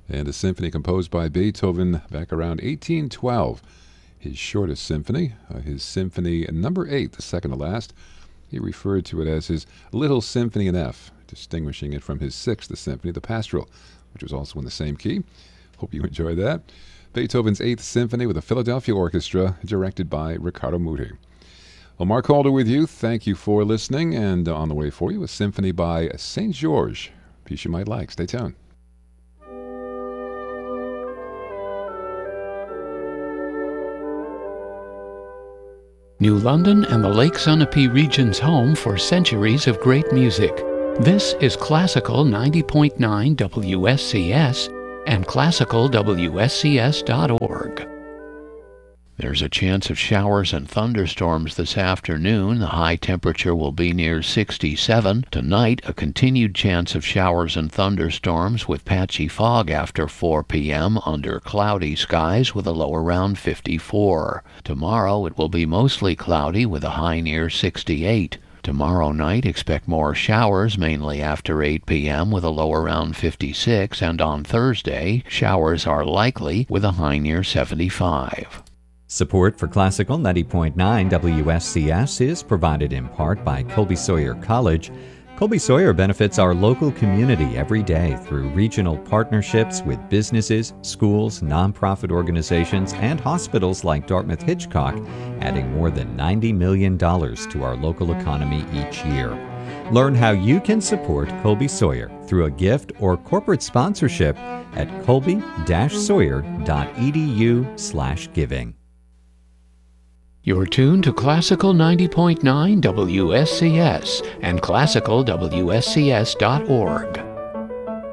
and a symphony composed by Beethoven back around 1812. His shortest symphony, his Symphony Number 8, the second to last. He referred to it as his Little Symphony in F, distinguishing it from his sixth symphony, the Pastoral, which was also in the same key. Hope you enjoyed that. Beethoven's Eighth Symphony with the Philadelphia Orchestra, directed by Riccardo Muti. Well, Mark Calder with you. Thank you for listening. And on the way for you, a symphony by St. George. Piece you might like. Stay tuned. New London and the Lake Sunapee region's home for centuries of great music. This is Classical 90.9 WSCS and classicalwscs.org. There's a chance of showers and thunderstorms this afternoon. The high temperature will be near 67. Tonight, a continued chance of showers and thunderstorms with patchy fog after 4 p.m. under cloudy skies with a low around 54. Tomorrow, it will be mostly cloudy with a high near 68. Tomorrow night, expect more showers, mainly after 8 p.m. with a low around 56. And on Thursday, showers are likely with a high near 75. Support for Classical 90.9 WSCS is provided in part by Colby Sawyer College. Colby Sawyer benefits our local community every day through regional partnerships with businesses, schools, nonprofit organizations, and hospitals like Dartmouth Hitchcock, adding more than $90 million to our local economy each year. Learn how you can support Colby Sawyer through a gift or corporate sponsorship at colby-sawyer.edu/giving. You're tuned to Classical 90.9 WSCS and classicalwscs.org.